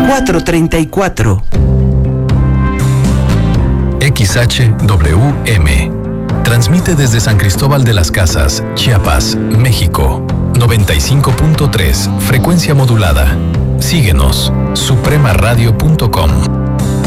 434. XHWM. Transmite desde San Cristóbal de las Casas, Chiapas, México. 95.3, frecuencia modulada. Síguenos, supremaradio.com.